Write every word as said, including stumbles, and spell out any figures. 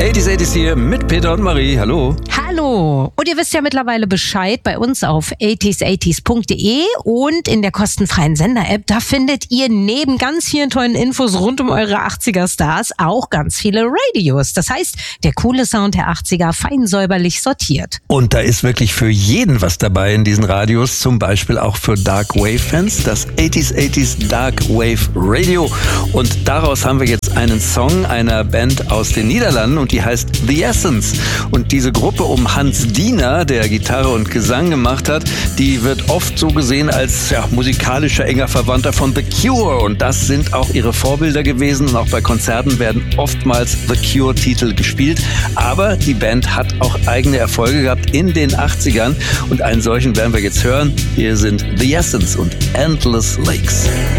achtziger achtziger hier mit Peter und Marie. Hallo. Hallo. Und ihr wisst ja mittlerweile Bescheid bei uns auf achtziger achtziger punkt de und in der kostenfreien Sender-App. Da findet ihr neben ganz vielen tollen Infos rund um eure achtziger-Stars auch ganz viele Radios. Das heißt, der coole Sound der achtziger fein säuberlich sortiert. Und da ist wirklich für jeden was dabei in diesen Radios. Zum Beispiel auch für Dark Wave-Fans. Das achtziger achtziger Dark Wave Radio. Und daraus haben wir jetzt einen Song einer Band aus den Niederlanden und die heißt The Essence. Und diese Gruppe um Hans Diener, der Gitarre und Gesang gemacht hat, die wird oft so gesehen als ja, musikalischer enger Verwandter von The Cure. Und das sind auch ihre Vorbilder gewesen. Und auch bei Konzerten werden oftmals The Cure-Titel gespielt. Aber die Band hat auch eigene Erfolge gehabt in den achtzigern. Und einen solchen werden wir jetzt hören. Hier sind The Essence und Endless Lakes.